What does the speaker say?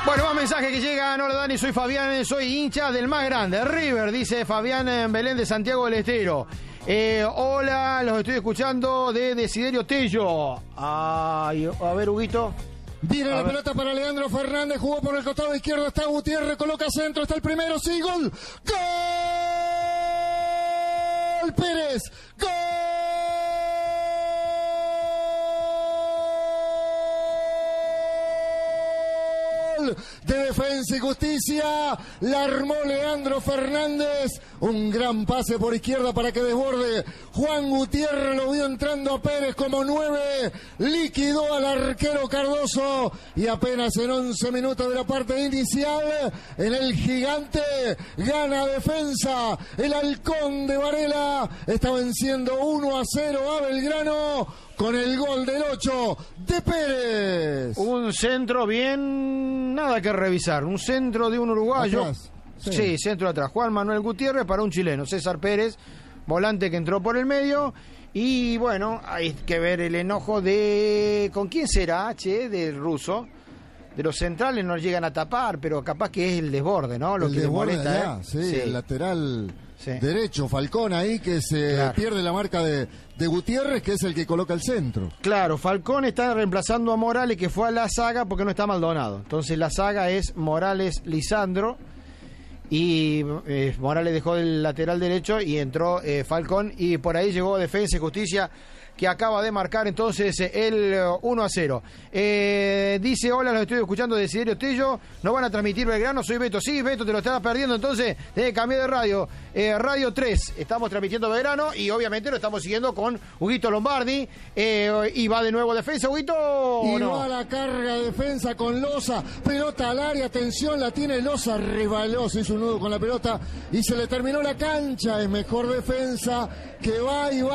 Bueno, más mensajes que llegan. Hola Dani, soy Fabián, soy hincha del más grande, River, dice Fabián en Belén de Santiago del Estero. Hola, los estoy escuchando de Desiderio Tello. Ay, a ver, Huguito. Viene la pelota para Leandro Fernández, jugó por el costado izquierdo, está Gutiérrez, coloca centro, está el primero, sí, gol. ¡Gol! Pérez, ¡gol! De Defensa y Justicia, la armó Leandro Fernández, un gran pase por izquierda para que desborde Juan Gutiérrez, lo vio entrando a Pérez como 9, liquidó al arquero Cardoso y apenas en 11 minutos de la parte inicial, en el Gigante gana Defensa, el Halcón de Varela está venciendo 1-0 a Belgrano con el gol del 8 de Pérez. Un centro bien, nada que revisar, un centro de un uruguayo. Atrás, sí, centro atrás. Juan Manuel Gutiérrez para un chileno, César Pérez, volante que entró por el medio. Y bueno, hay que ver el enojo de... ¿Con quién será, del ruso? De los centrales no llegan a tapar, pero capaz que es el desborde, ¿no? Lo el que le desborde molesta, allá, sí, el lateral derecho, Falcón ahí, que se pierde la marca de Gutiérrez, que es el que coloca el centro. Claro, Falcón está reemplazando a Morales, que fue a la saga porque no está Maldonado. Entonces la saga es Morales-Lisandro y Morales dejó el lateral derecho y entró Falcón y por ahí llegó Defensa y Justicia, que acaba de marcar entonces el 1-0. Dice, hola, los estoy escuchando de Desiderio Tello, ¿no van a transmitir Belgrano? Soy Beto. Sí, Beto, te lo estaba perdiendo, entonces cambié de radio. Radio 3, estamos transmitiendo Belgrano y obviamente lo estamos siguiendo con Huguito Lombardi. Y va de nuevo Defensa, Huguito. Y no va la carga Defensa con Loza, pelota al área, atención, la tiene Loza, resbaló, se hizo un nudo con la pelota y se le terminó la cancha. Es mejor Defensa que va y va.